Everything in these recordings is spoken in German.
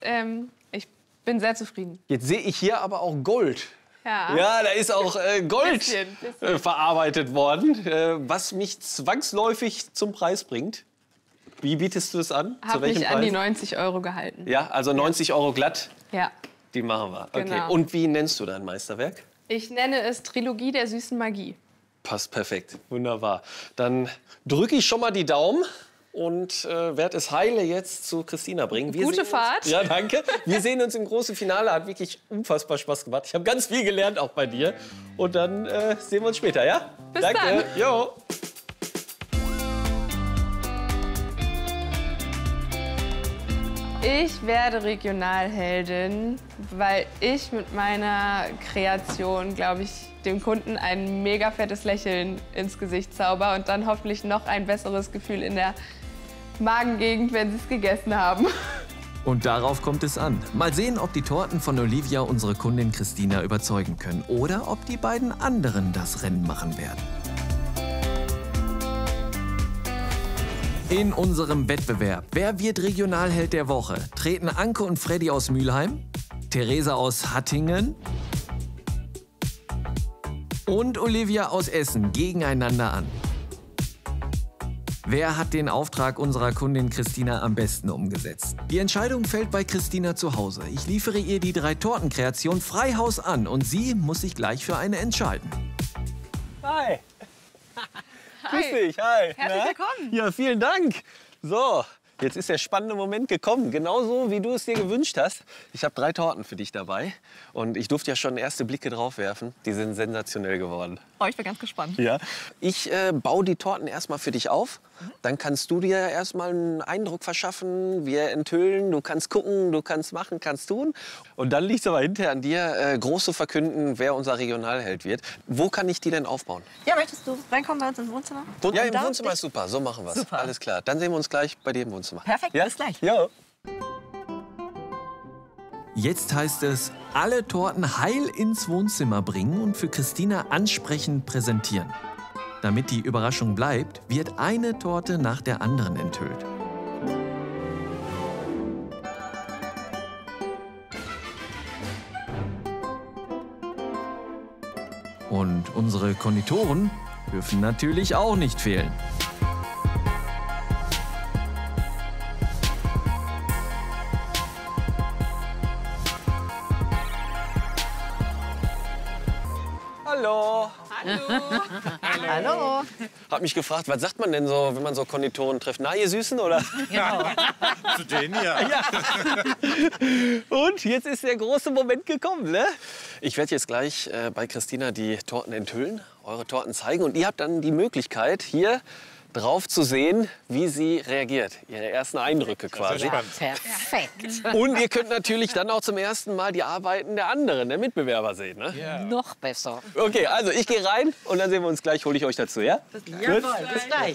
Ich bin sehr zufrieden. Jetzt sehe ich hier aber auch Gold. Ja. Ja, da ist auch Gold Bisschen. verarbeitet worden, was mich zwangsläufig zum Preis bringt. Wie bietest du es an? Zu Habe welchem mich Preis? an die 90 € gehalten. Ja, also 90 € glatt, Ja. die machen wir. Okay. Genau. Und wie nennst du dein Meisterwerk? Ich nenne es Trilogie der süßen Magie. Passt perfekt, wunderbar. Dann drücke ich schon mal die Daumen und werde es heile jetzt zu Christina bringen. Wir Gute sehen uns- Fahrt. Ja, danke. Wir sehen uns im großen Finale. Hat wirklich unfassbar Spaß gemacht. Ich habe ganz viel gelernt, auch bei dir. Und dann sehen wir uns später, ja? Bis danke. dann. Jo. Ich werde Regionalheldin, weil ich mit meiner Kreation, glaube ich, dem Kunden ein mega fettes Lächeln ins Gesicht zauber und dann hoffentlich noch ein besseres Gefühl in der Magengegend, wenn sie es gegessen haben. Und darauf kommt es an. Mal sehen, ob die Torten von Olivia unsere Kundin Christina überzeugen können oder ob die beiden anderen das Rennen machen werden. In unserem Wettbewerb Wer wird Regionalheld der Woche treten Anke und Freddy aus Mülheim, Theresa aus Hattingen und Olivia aus Essen gegeneinander an. Wer hat den Auftrag unserer Kundin Christina am besten umgesetzt? Die Entscheidung fällt bei Christina zu Hause. Ich liefere ihr die 3 Tortenkreationen Freihaus an und sie muss sich gleich für eine entscheiden. Hi. Grüß dich, hi. Herzlich Na? willkommen. Ja, vielen Dank. So, jetzt ist der spannende Moment gekommen. Genauso, wie du es dir gewünscht hast. Ich habe 3 Torten für dich dabei. Und ich durfte ja schon erste Blicke drauf werfen. Die sind sensationell geworden. Oh, ich bin ganz gespannt. Ja. Ich baue die Torten erstmal für dich auf. Dann kannst du dir erstmal einen Eindruck verschaffen. Wir enthüllen, du kannst gucken, du kannst machen, kannst tun. Und dann liegt es aber hinterher an dir, groß zu verkünden, wer unser Regionalheld wird. Wo kann ich die denn aufbauen? Ja, möchtest du reinkommen bei uns ins Wohnzimmer? Ja, im da Wohnzimmer dich- ist super. So machen wir es. Super. Alles klar. Dann sehen wir uns gleich bei dir im Wohnzimmer. Perfekt, Ja? bis gleich. Ja. Jetzt heißt es, alle Torten heil ins Wohnzimmer bringen und für Christina ansprechend präsentieren. Damit die Überraschung bleibt, wird eine Torte nach der anderen enthüllt. Und unsere Konditoren dürfen natürlich auch nicht fehlen. Hallo. Hallo. Hab mich gefragt, was sagt man denn so, wenn man so Konditoren trifft? Na, ihr Süßen, oder? Zu denen ja. Und jetzt ist der große Moment gekommen, ne? Ich werde jetzt gleich bei Christina die Torten enthüllen, eure Torten zeigen. Und ihr habt dann die Möglichkeit, hier drauf zu sehen, wie sie reagiert. Ihre ersten Eindrücke quasi. Perfekt. Und ihr könnt natürlich dann auch zum ersten Mal die Arbeiten der anderen, der Mitbewerber sehen. Ne? Noch besser. Okay, also ich gehe rein und dann sehen wir uns gleich, hole ich euch dazu, ja? Jawohl, bis gleich.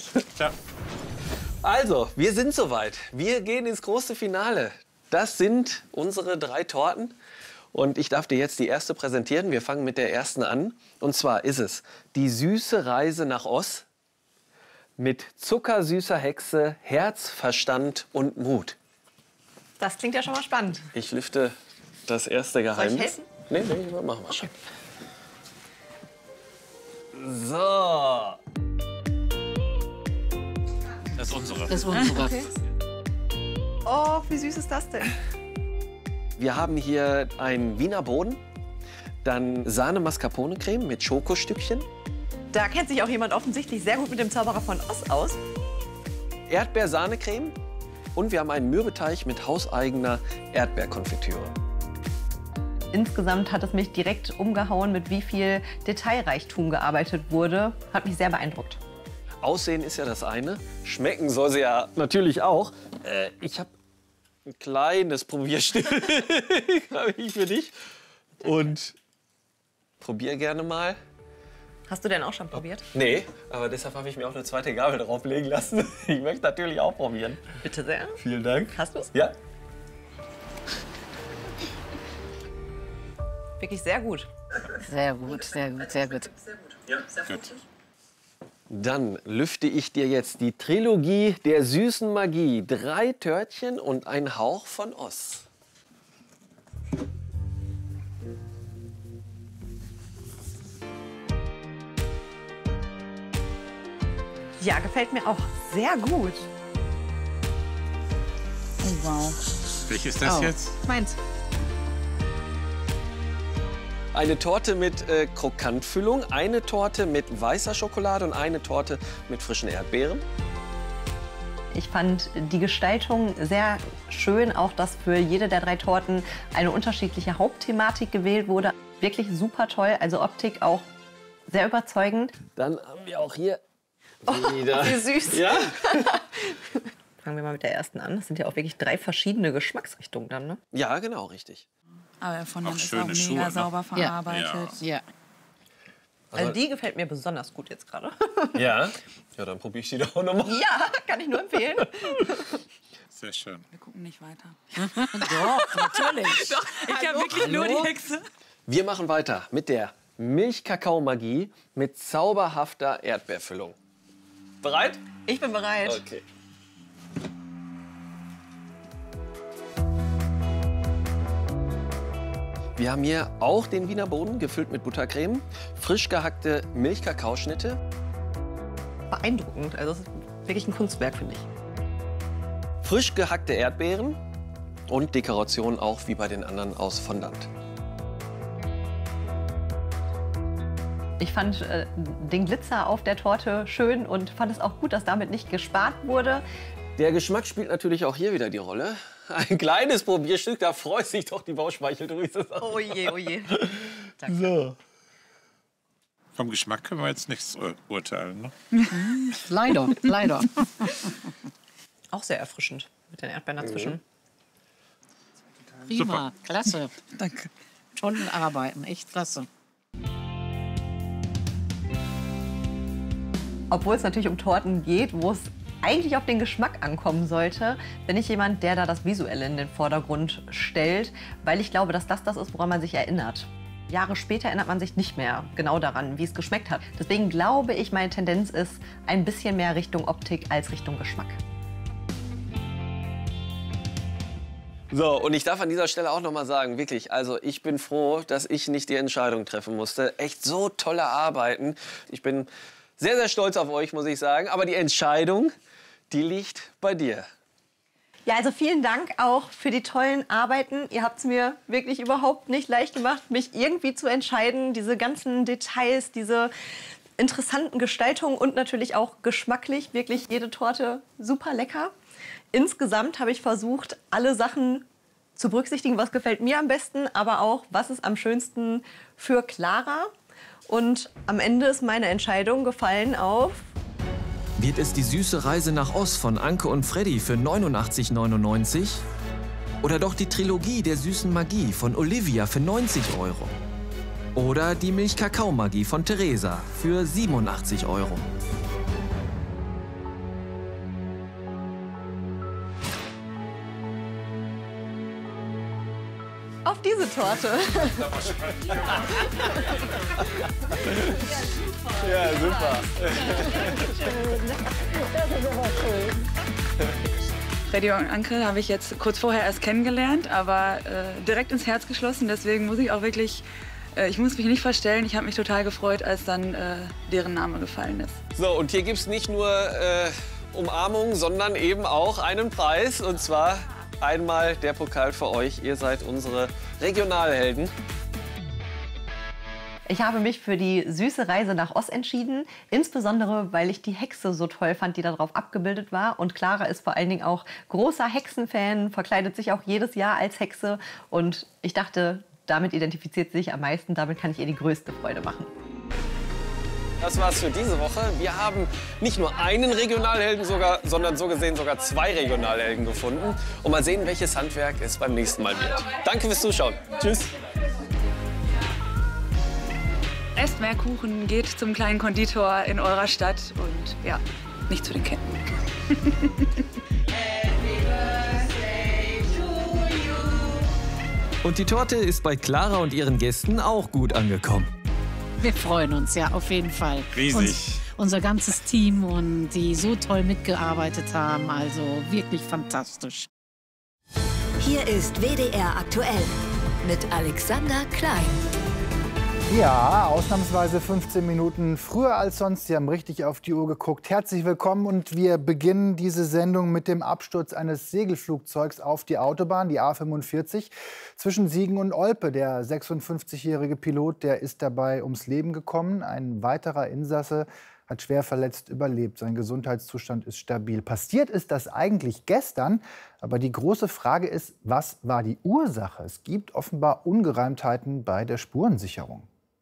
Also, wir sind soweit. Wir gehen ins große Finale. Das sind unsere 3 Torten. Und ich darf dir jetzt die erste präsentieren. Wir fangen mit der ersten an. Und zwar ist es die süße Reise nach Oz mit zuckersüßer Hexe, Herz, Verstand und Mut. Das klingt ja schon mal spannend. Ich lüfte das erste Geheimnis. helfen? Nee, machen wir schon. So. Das ist unsere. Das ist unsere. Okay. Oh, wie süß ist das denn? Wir haben hier einen Wiener Boden, dann Sahne-Mascarpone-Creme mit Schokostückchen, Da kennt sich auch jemand offensichtlich sehr gut mit dem Zauberer von Oz aus. Erdbeersahne-Creme und wir haben einen Mürbeteig mit hauseigener Erdbeerkonfitüre. Insgesamt hat es mich direkt umgehauen, mit wie viel Detailreichtum gearbeitet wurde. Hat mich sehr beeindruckt. Aussehen ist ja das eine, schmecken soll sie ja natürlich auch. Ich habe ein kleines Probierstück habe ich für dich und probier gerne mal. Hast du denn auch schon probiert? Nee, aber deshalb habe ich mir auch eine zweite Gabel drauflegen lassen. Ich möchte natürlich auch probieren. Bitte sehr. Vielen Dank. Hast du's? Ja. Wirklich sehr gut. Sehr gut, sehr gut, sehr gut. Gut. Dann lüfte ich dir jetzt die Trilogie der süßen Magie. 3 Törtchen und ein Hauch von Oz. Ja, gefällt mir auch sehr gut. Oh, wow. Welches ist das jetzt? Meins. Eine Torte mit Krokantfüllung, eine Torte mit weißer Schokolade und eine Torte mit frischen Erdbeeren. Ich fand die Gestaltung sehr schön, auch dass für jede der 3 Torten eine unterschiedliche Hauptthematik gewählt wurde. Wirklich super toll, also Optik auch sehr überzeugend. Dann haben wir auch hier wieder... Wie süß. Ja? Fangen wir mal mit der ersten an. Das sind ja auch wirklich 3 verschiedene Geschmacksrichtungen dann, ne? Ja, genau, richtig. Aber der Fondant Auch ist schöne auch mega Schuhe, ne? sauber verarbeitet. Ja. Also die gefällt mir besonders gut jetzt gerade. Ja? Ja, dann probiere ich sie doch nochmal. Ja, kann ich nur empfehlen. Sehr schön. Wir gucken nicht weiter. Doch, natürlich. Ich habe wirklich nur die Hexe. Wir machen weiter mit der Milchkakao-Magie mit zauberhafter Erdbeerfüllung. Bereit? Ich bin bereit. Okay. Wir haben hier auch den Wiener Boden gefüllt mit Buttercreme, frisch gehackte Milchkakaoschnitte, Beeindruckend. Also es ist wirklich ein Kunstwerk, finde ich. frisch gehackte Erdbeeren und Dekoration auch wie bei den anderen aus Fondant. Ich fand den Glitzer auf der Torte schön und fand es auch gut, dass damit nicht gespart wurde. Der Geschmack spielt natürlich auch hier wieder die Rolle. Ein kleines Probierstück, da freut sich doch die Bauchspeicheldrüse. Oh je, oh je. So. Vom Geschmack können wir jetzt nichts urteilen. Ne? Leider, leider. Auch sehr erfrischend mit den Erdbeeren dazwischen. Prima, klasse. Danke. Tolle Arbeiten, echt klasse. Obwohl es natürlich um Torten geht, wo es eigentlich auf den Geschmack ankommen sollte, bin ich jemand, der da das Visuelle in den Vordergrund stellt, weil ich glaube, dass das ist, woran man sich erinnert. Jahre später erinnert man sich nicht mehr genau daran, wie es geschmeckt hat. Deswegen glaube ich, meine Tendenz ist ein bisschen mehr Richtung Optik als Richtung Geschmack. So, und ich darf an dieser Stelle auch noch mal sagen, wirklich, also ich bin froh, dass ich nicht die Entscheidung treffen musste. Echt so tolle Arbeiten. Ich bin sehr, sehr stolz auf euch, muss ich sagen. Aber die Entscheidung, die liegt bei dir. Ja, also vielen Dank auch für die tollen Arbeiten. Ihr habt es mir wirklich überhaupt nicht leicht gemacht, mich irgendwie zu entscheiden. Diese ganzen Details, diese interessanten Gestaltungen und natürlich auch geschmacklich. Wirklich jede Torte super lecker. Insgesamt habe ich versucht, alle Sachen zu berücksichtigen, was gefällt mir am besten, aber auch, was ist am schönsten für Clara. Und am Ende ist meine Entscheidung gefallen auf... Wird es die süße Reise nach Oz von Anke und Freddy für 89,99? Oder doch die Trilogie der süßen Magie von Olivia für 90 €? Oder die Milchkakao-Magie von Theresa für 87 €? Auf diese Torte. Ja, super. Freddy und Anke habe ich jetzt kurz vorher erst kennengelernt, aber direkt ins Herz geschlossen. Deswegen muss ich auch wirklich, ich muss mich nicht verstellen. Ich habe mich total gefreut, als dann deren Name gefallen ist. So, und hier gibt es nicht nur Umarmung, sondern eben auch einen Preis. Und zwar einmal der Pokal für euch. Ihr seid unsere Regionalhelden. Ich habe mich für die süße Reise nach Oz entschieden, insbesondere weil ich die Hexe so toll fand, die darauf abgebildet war. Und Clara ist vor allen Dingen auch großer Hexenfan, verkleidet sich auch jedes Jahr als Hexe. Und ich dachte, damit identifiziert sie sich am meisten, damit kann ich ihr die größte Freude machen. Das war's für diese Woche. Wir haben nicht nur einen Regionalhelden, sondern so gesehen sogar 2 Regionalhelden gefunden. Und mal sehen, welches Handwerk es beim nächsten Mal wird. Danke fürs Zuschauen. Tschüss. Esst mehr Kuchen, geht zum kleinen Konditor in eurer Stadt und ja, nicht zu den Ketten. Und die Torte ist bei Clara und ihren Gästen auch gut angekommen. Wir freuen uns, ja, auf jeden Fall. Riesig. Unser ganzes Team und die so toll mitgearbeitet haben, also wirklich fantastisch. Hier ist WDR aktuell. mit Alexander Klein. Ja, ausnahmsweise 15 Minuten früher als sonst. Sie haben richtig auf die Uhr geguckt. Herzlich willkommen und wir beginnen diese Sendung mit dem Absturz eines Segelflugzeugs auf die Autobahn, die A45, zwischen Siegen und Olpe. Der 56-jährige Pilot, der ist dabei ums Leben gekommen. Ein weiterer Insasse hat schwer verletzt überlebt. Sein Gesundheitszustand ist stabil. Passiert ist das eigentlich gestern, aber die große Frage ist, was war die Ursache? Es gibt offenbar Ungereimtheiten bei der Spurensicherung.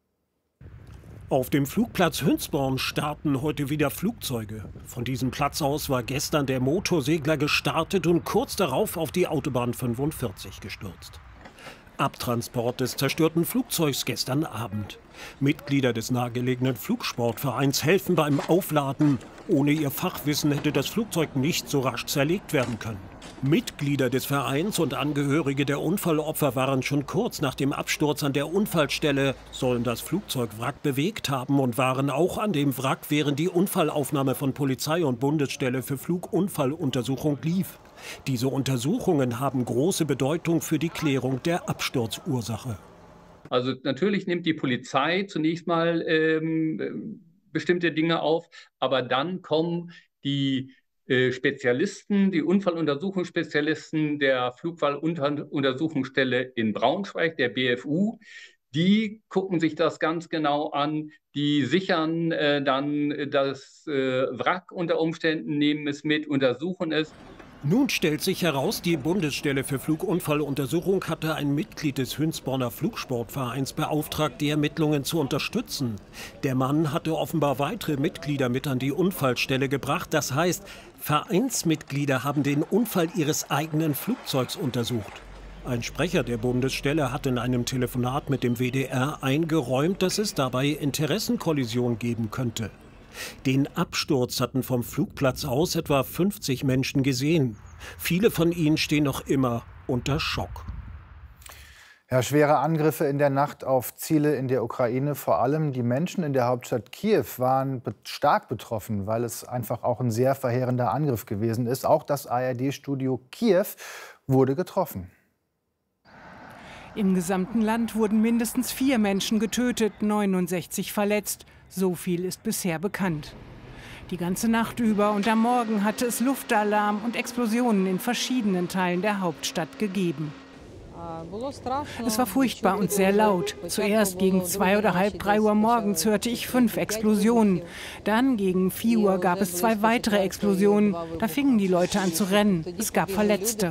Auf dem Flugplatz Hünsborn starten heute wieder Flugzeuge. Von diesem Platz aus war gestern der Motorsegler gestartet und kurz darauf auf die Autobahn 45 gestürzt. Abtransport des zerstörten Flugzeugs gestern Abend. Mitglieder des nahegelegenen Flugsportvereins helfen beim Aufladen. Ohne ihr Fachwissen hätte das Flugzeug nicht so rasch zerlegt werden können. Mitglieder des Vereins und Angehörige der Unfallopfer waren schon kurz nach dem Absturz an der Unfallstelle, sollen das Flugzeugwrack bewegt haben und waren auch an dem Wrack, während die Unfallaufnahme von Polizei und Bundesstelle für Flugunfalluntersuchung lief. Diese Untersuchungen haben große Bedeutung für die Klärung der Absturzursache. Also natürlich nimmt die Polizei zunächst mal bestimmte Dinge auf, aber dann kommen die Spezialisten, die Unfalluntersuchungsspezialisten der Flugfalluntersuchungsstelle in Braunschweig, der BFU, die gucken sich das ganz genau an, die sichern dann das Wrack unter Umständen, nehmen es mit, untersuchen es. Nun stellt sich heraus, die Bundesstelle für Flugunfalluntersuchung hatte ein Mitglied des Hünsborner Flugsportvereins beauftragt, die Ermittlungen zu unterstützen. Der Mann hatte offenbar weitere Mitglieder mit an die Unfallstelle gebracht. Das heißt, Vereinsmitglieder haben den Unfall ihres eigenen Flugzeugs untersucht. Ein Sprecher der Bundesstelle hat in einem Telefonat mit dem WDR eingeräumt, dass es dabei Interessenkollision geben könnte. Den Absturz hatten vom Flugplatz aus etwa 50 Menschen gesehen. Viele von ihnen stehen noch immer unter Schock. Ja, schwere Angriffe in der Nacht auf Ziele in der Ukraine. Vor allem die Menschen in der Hauptstadt Kiew waren stark betroffen, weil es einfach auch ein sehr verheerender Angriff gewesen ist. Auch das ARD-Studio Kiew wurde getroffen. Im gesamten Land wurden mindestens 4 Menschen getötet, 69 verletzt. So viel ist bisher bekannt. Die ganze Nacht über und am Morgen hatte es Luftalarm und Explosionen in verschiedenen Teilen der Hauptstadt gegeben. Es war furchtbar und sehr laut. Zuerst gegen 2 oder halb 3 Uhr morgens hörte ich 5 Explosionen. Dann gegen 4 Uhr gab es 2 weitere Explosionen. Da fingen die Leute an zu rennen. Es gab Verletzte.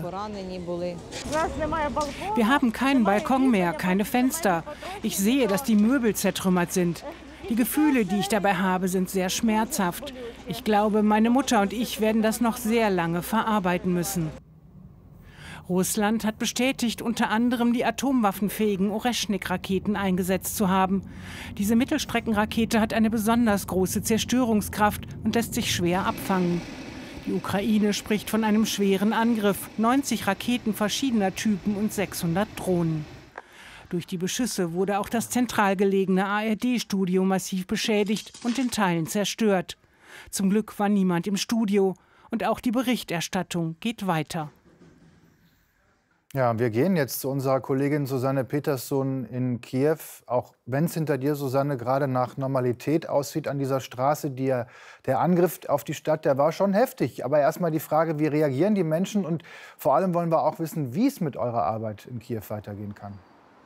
Wir haben keinen Balkon mehr, keine Fenster. Ich sehe, dass die Möbel zertrümmert sind. Die Gefühle, die ich dabei habe, sind sehr schmerzhaft. Ich glaube, meine Mutter und ich werden das noch sehr lange verarbeiten müssen. Russland hat bestätigt, unter anderem die atomwaffenfähigen Oreschnik-Raketen eingesetzt zu haben. Diese Mittelstreckenrakete hat eine besonders große Zerstörungskraft und lässt sich schwer abfangen. Die Ukraine spricht von einem schweren Angriff, 90 Raketen verschiedener Typen und 600 Drohnen. Durch die Beschüsse wurde auch das zentral gelegene ARD-Studio massiv beschädigt und in Teilen zerstört. Zum Glück war niemand im Studio und auch die Berichterstattung geht weiter. Ja, wir gehen jetzt zu unserer Kollegin Susanne Peterson in Kiew. Auch wenn es hinter dir, Susanne, gerade nach Normalität aussieht an dieser Straße, der Angriff auf die Stadt, der war schon heftig. Aber erstmal die Frage, wie reagieren die Menschen? Und vor allem wollen wir auch wissen, wie es mit eurer Arbeit in Kiew weitergehen kann.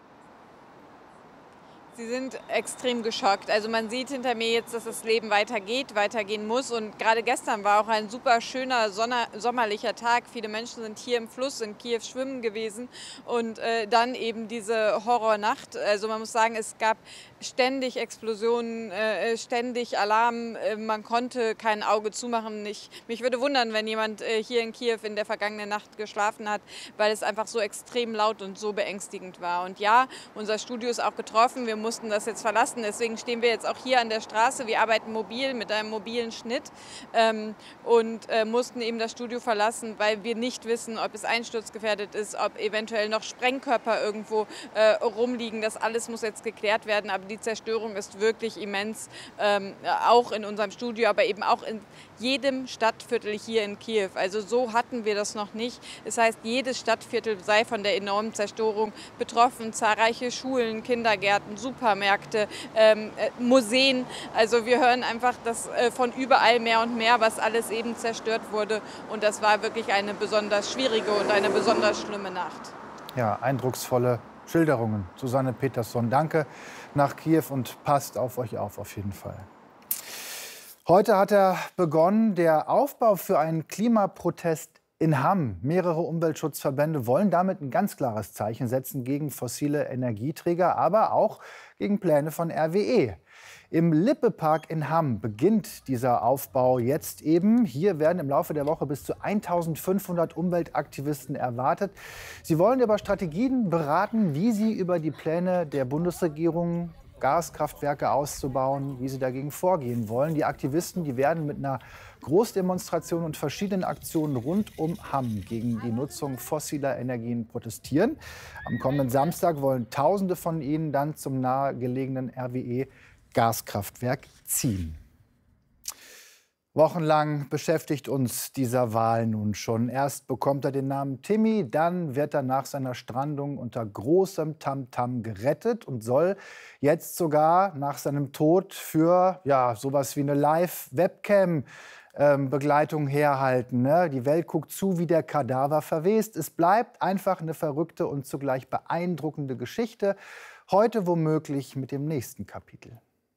Sie sind extrem geschockt. Also man sieht hinter mir jetzt, dass das Leben weitergehen muss. Und gerade gestern war auch ein super schöner sommerlicher Tag. Viele Menschen sind hier im Fluss in Kiew schwimmen gewesen. Und dann eben diese Horrornacht. Also man muss sagen, es gab ständig Explosionen, ständig Alarm. Man konnte kein Auge zumachen. Mich würde wundern, wenn jemand hier in Kiew in der vergangenen Nacht geschlafen hat, weil es einfach so extrem laut und so beängstigend war. Und ja, unser Studio ist auch getroffen. Wir mussten das jetzt verlassen. Deswegen stehen wir jetzt auch hier an der Straße. Wir arbeiten mobil mit einem mobilen Schnitt und mussten eben das Studio verlassen, weil wir nicht wissen, ob es einsturzgefährdet ist, ob eventuell noch Sprengkörper irgendwo rumliegen. Das alles muss jetzt geklärt werden. Aber die Zerstörung ist wirklich immens, auch in unserem Studio, aber eben auch in jedem Stadtviertel hier in Kiew. Also so hatten wir das noch nicht. Das heißt, jedes Stadtviertel sei von der enormen Zerstörung betroffen. Zahlreiche Schulen, Kindergärten, Supermärkte, Museen. Also wir hören einfach das von überall mehr und mehr, was alles eben zerstört wurde. Und das war wirklich eine besonders schwierige und eine besonders schlimme Nacht. Ja, eindrucksvolle Schilderungen. Susanne Petersson, danke nach Kiew und passt auf euch auf jeden Fall. Heute hat er begonnen, der Aufbau für einen Klimaprotest in Hamm. Mehrere Umweltschutzverbände wollen damit ein ganz klares Zeichen setzen gegen fossile Energieträger, aber auch gegen Pläne von RWE. Im Lippe-Park in Hamm beginnt dieser Aufbau jetzt eben. Hier werden im Laufe der Woche bis zu 1500 Umweltaktivisten erwartet. Sie wollen über Strategien beraten, wie sie über die Pläne der Bundesregierung, Gaskraftwerke auszubauen, wie sie dagegen vorgehen wollen. Die Aktivisten, die werden mit einer Großdemonstration und verschiedenen Aktionen rund um Hamm gegen die Nutzung fossiler Energien protestieren. Am kommenden Samstag wollen Tausende von ihnen dann zum nahegelegenen RWE-Gaskraftwerk ziehen. Wochenlang beschäftigt uns dieser Wal nun schon. Erst bekommt er den Namen Timmy, dann wird er nach seiner Strandung unter großem Tamtam gerettet und soll jetzt sogar nach seinem Tod für sowas wie eine Live-Webcam-Begleitung herhalten. Ne? Die Welt guckt zu, wie der Kadaver verwest. Es bleibt einfach eine verrückte und zugleich beeindruckende Geschichte. Heute womöglich mit dem nächsten Kapitel.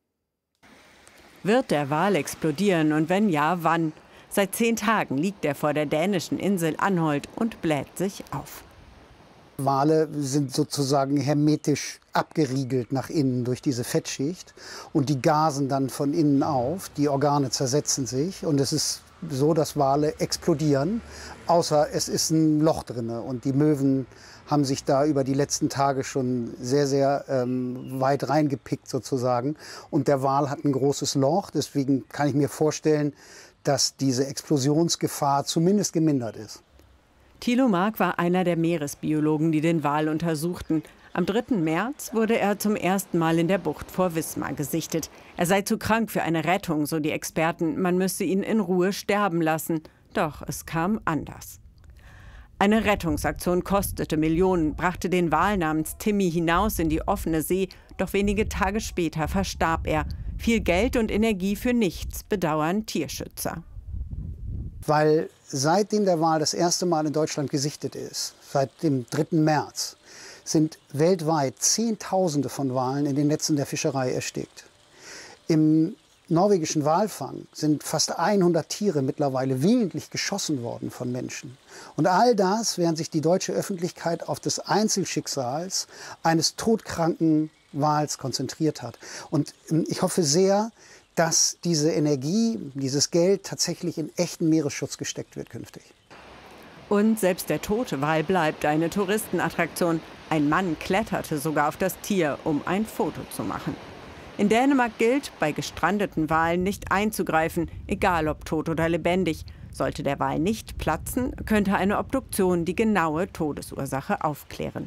Wird der Wal explodieren und wenn ja, wann? Seit 10 Tagen liegt er vor der dänischen Insel Anholt und bläht sich auf. Wale sind sozusagen hermetisch abgeriegelt nach innen durch diese Fettschicht und die gasen dann von innen auf, die Organe zersetzen sich und es ist so, dass Wale explodieren, außer es ist ein Loch drin und die Möwen haben sich da über die letzten Tage schon sehr, sehr weit reingepickt sozusagen. Und der Wal hat ein großes Loch, deswegen kann ich mir vorstellen, dass diese Explosionsgefahr zumindest gemindert ist. Thilo Mark war einer der Meeresbiologen, die den Wal untersuchten. Am 3. März wurde er zum ersten Mal in der Bucht vor Wismar gesichtet. Er sei zu krank für eine Rettung, so die Experten. Man müsse ihn in Ruhe sterben lassen. Doch es kam anders. Eine Rettungsaktion kostete Millionen, brachte den Wal namens Timmy hinaus in die offene See. Doch wenige Tage später verstarb er. Viel Geld und Energie für nichts, bedauern Tierschützer. Weil seitdem der Wal das erste Mal in Deutschland gesichtet ist, seit dem 3. März, sind weltweit Zehntausende von Walen in den Netzen der Fischerei erstickt. Im norwegischen Walfang sind fast 100 Tiere mittlerweile willentlich geschossen worden von Menschen. Und all das, während sich die deutsche Öffentlichkeit auf das Einzelschicksals eines todkranken Wals konzentriert hat. Und ich hoffe sehr, dass diese Energie, dieses Geld tatsächlich in echten Meeresschutz gesteckt wird künftig. Und selbst der tote Wal bleibt eine Touristenattraktion. Ein Mann kletterte sogar auf das Tier, um ein Foto zu machen. In Dänemark gilt, bei gestrandeten Walen nicht einzugreifen, egal ob tot oder lebendig. Sollte der Wal nicht platzen, könnte eine Obduktion die genaue Todesursache aufklären.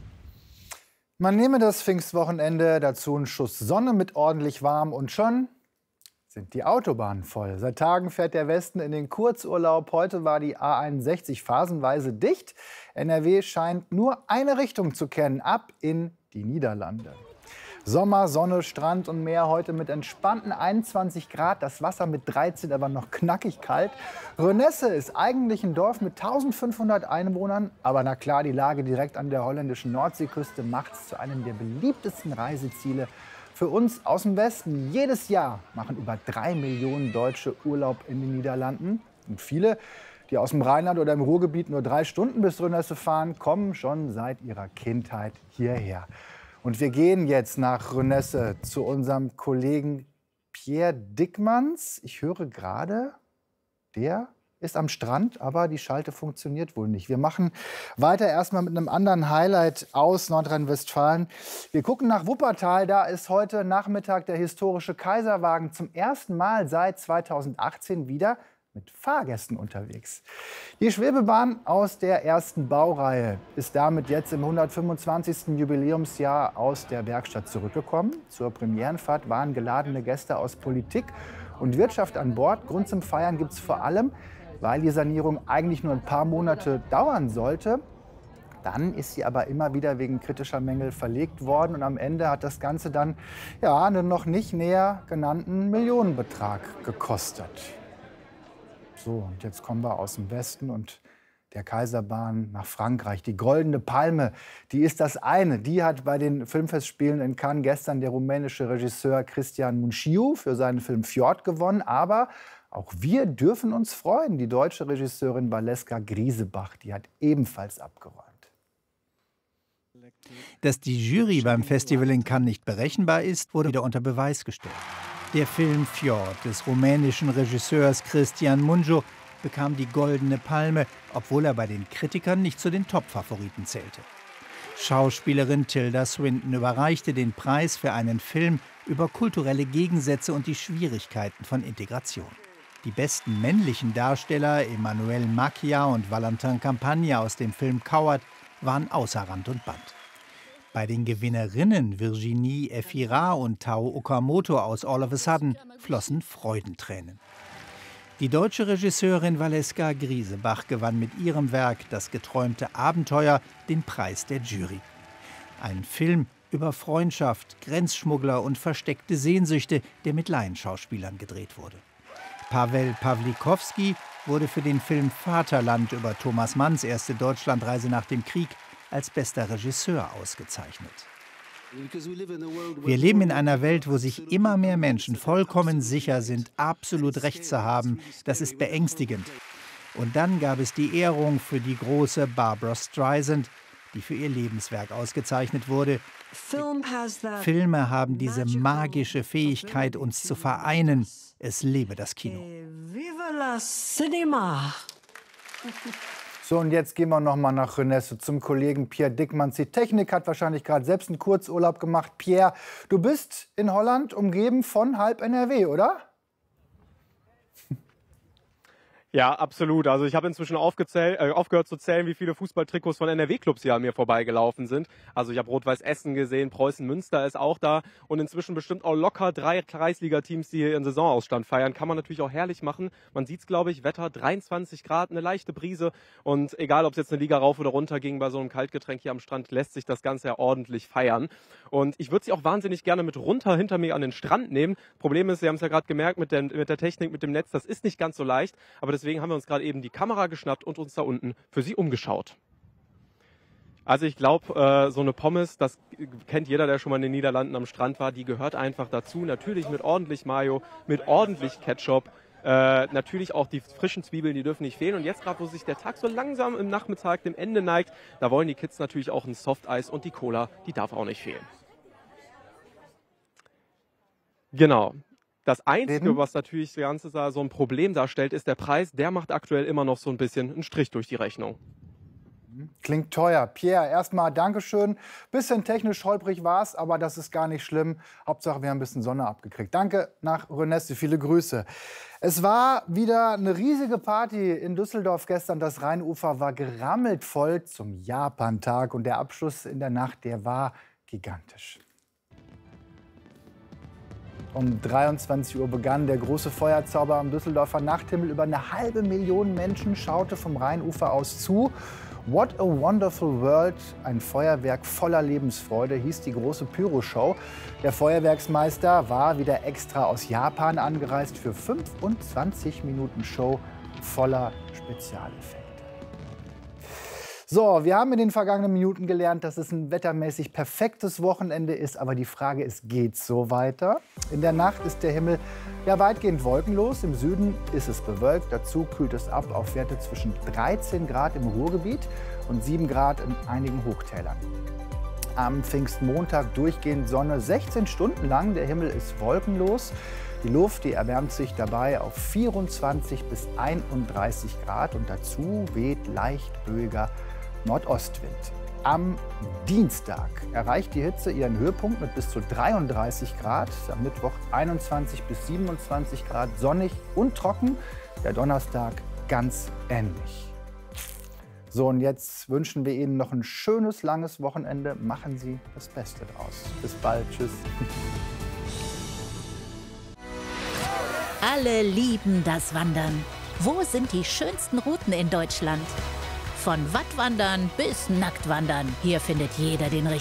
Man nehme das Pfingstwochenende, dazu einen Schuss Sonne mit ordentlich warm und schon sind die Autobahnen voll. Seit Tagen fährt der Westen in den Kurzurlaub. Heute war die A61 phasenweise dicht. NRW scheint nur eine Richtung zu kennen, ab in die Niederlande. Sommer, Sonne, Strand und Meer heute mit entspannten 21 Grad. Das Wasser mit 13 aber noch knackig kalt. Rönesse ist eigentlich ein Dorf mit 1500 Einwohnern. Aber na klar, die Lage direkt an der holländischen Nordseeküste macht es zu einem der beliebtesten Reiseziele für uns aus dem Westen. Jedes Jahr machen über 3 Millionen Deutsche Urlaub in den Niederlanden. Und viele, die aus dem Rheinland oder im Ruhrgebiet nur 3 Stunden bis Rönesse fahren, kommen schon seit ihrer Kindheit hierher. Und wir gehen jetzt nach Rönesse zu unserem Kollegen Pierre Dickmanns. Ich höre gerade, der ist am Strand, aber die Schalte funktioniert wohl nicht. Wir machen weiter erstmal mit einem anderen Highlight aus Nordrhein-Westfalen. Wir gucken nach Wuppertal. Da ist heute Nachmittag der historische Kaiserwagen zum ersten Mal seit 2018 wieder mit Fahrgästen unterwegs. Die Schwebebahn aus der ersten Baureihe ist damit jetzt im 125. Jubiläumsjahr aus der Werkstatt zurückgekommen. Zur Premierenfahrt waren geladene Gäste aus Politik und Wirtschaft an Bord. Grund zum Feiern gibt es vor allem, weil die Sanierung eigentlich nur ein paar Monate dauern sollte. Dann ist sie aber immer wieder wegen kritischer Mängel verlegt worden und am Ende hat das Ganze dann einen noch nicht näher genannten Millionenbetrag gekostet. So, und jetzt kommen wir aus dem Westen und der Kaiserbahn nach Frankreich. Die Goldene Palme, die ist das eine. Die hat bei den Filmfestspielen in Cannes gestern der rumänische Regisseur Cristian Mungiu für seinen Film Fjord gewonnen. Aber auch wir dürfen uns freuen. Die deutsche Regisseurin Valeska Griesebach, die hat ebenfalls abgeräumt. Dass die Jury beim Festival in Cannes nicht berechenbar ist, wurde wieder unter Beweis gestellt. Der Film Fjord des rumänischen Regisseurs Cristian Mungiu bekam die Goldene Palme, obwohl er bei den Kritikern nicht zu den Top-Favoriten zählte. Schauspielerin Tilda Swinton überreichte den Preis für einen Film über kulturelle Gegensätze und die Schwierigkeiten von Integration. Die besten männlichen Darsteller, Emmanuel Macchia und Valentin Campagna aus dem Film Coward, waren außer Rand und Band. Bei den Gewinnerinnen Virginie Efira und Tao Okamoto aus All of a Sudden flossen Freudentränen. Die deutsche Regisseurin Valeska Griesebach gewann mit ihrem Werk Das geträumte Abenteuer den Preis der Jury. Ein Film über Freundschaft, Grenzschmuggler und versteckte Sehnsüchte, der mit Laienschauspielern gedreht wurde. Paweł Pawlikowski wurde für den Film Vaterland über Thomas Manns erste Deutschlandreise nach dem Krieg als bester Regisseur ausgezeichnet. Wir leben in einer Welt, wo sich immer mehr Menschen vollkommen sicher sind, absolut Recht zu haben. Das ist beängstigend. Und dann gab es die Ehrung für die große Barbra Streisand, die für ihr Lebenswerk ausgezeichnet wurde. Filme haben diese magische Fähigkeit, uns zu vereinen. Es lebe das Kino. Viva la Cinema! So, und jetzt gehen wir noch mal nach Renesse zum Kollegen Pierre Dickmanns. Die Technik hat wahrscheinlich gerade selbst einen Kurzurlaub gemacht. Pierre, du bist in Holland umgeben von halb NRW, oder? Ja, absolut. Also ich habe inzwischen aufgehört zu zählen, wie viele Fußballtrikots von NRW-Clubs hier an mir vorbeigelaufen sind. Also ich habe Rot-Weiß Essen gesehen, Preußen Münster ist auch da und inzwischen bestimmt auch locker 3 Kreisliga-Teams, die hier ihren Saisonausstand feiern. Kann man natürlich auch herrlich machen. Man sieht es, glaube ich, Wetter 23 Grad, eine leichte Brise und egal, ob es jetzt eine Liga rauf oder runter ging, bei so einem Kaltgetränk hier am Strand lässt sich das Ganze ja ordentlich feiern. Und ich würde sie auch wahnsinnig gerne mit runter hinter mir an den Strand nehmen. Problem ist, Sie haben es ja gerade gemerkt mit der Technik, mit dem Netz, das ist nicht ganz so leicht, aber deswegen haben wir uns gerade eben die Kamera geschnappt und uns da unten für Sie umgeschaut. Also ich glaube, so eine Pommes, das kennt jeder, der schon mal in den Niederlanden am Strand war, die gehört einfach dazu. Natürlich mit ordentlich Mayo, mit ordentlich Ketchup. Natürlich auch die frischen Zwiebeln, die dürfen nicht fehlen. Und jetzt gerade, wo sich der Tag so langsam im Nachmittag dem Ende neigt, da wollen die Kids natürlich auch ein Softeis und die Cola, die darf auch nicht fehlen. Genau. Das Einzige, was natürlich das Ganze so ein Problem darstellt, ist der Preis. Der macht aktuell immer noch so ein bisschen einen Strich durch die Rechnung. Klingt teuer. Pierre, erstmal Dankeschön. Bisschen technisch holprig war es, aber das ist gar nicht schlimm. Hauptsache, wir haben ein bisschen Sonne abgekriegt. Danke nach Renesse, viele Grüße. Es war wieder eine riesige Party in Düsseldorf gestern. Das Rheinufer war gerammelt voll zum Japan-Tag. Und der Abschluss in der Nacht, der war gigantisch. Um 23 Uhr begann der große Feuerzauber am Düsseldorfer Nachthimmel. Über 500.000 Menschen schaute vom Rheinufer aus zu. What a Wonderful World, ein Feuerwerk voller Lebensfreude, hieß die große Pyroshow. Der Feuerwerksmeister war wieder extra aus Japan angereist für 25 Minuten Show voller Spezialeffekte. So, wir haben in den vergangenen Minuten gelernt, dass es ein wettermäßig perfektes Wochenende ist. Aber die Frage ist, geht's so weiter? In der Nacht ist der Himmel ja weitgehend wolkenlos. Im Süden ist es bewölkt. Dazu kühlt es ab auf Werte zwischen 13 Grad im Ruhrgebiet und 7 Grad in einigen Hochtälern. Am Pfingstmontag durchgehend Sonne, 16 Stunden lang. Der Himmel ist wolkenlos. Die Luft, die erwärmt sich dabei auf 24 bis 31 Grad. Und dazu weht leicht böiger Nordostwind. Am Dienstag erreicht die Hitze ihren Höhepunkt mit bis zu 33 Grad. Am Mittwoch 21 bis 27 Grad, sonnig und trocken. Der Donnerstag ganz ähnlich. So, und jetzt wünschen wir Ihnen noch ein schönes, langes Wochenende. Machen Sie das Beste draus. Bis bald. Tschüss. Alle lieben das Wandern. Wo sind die schönsten Routen in Deutschland? Von Wattwandern bis Nacktwandern. Hier findet jeder den richtigen.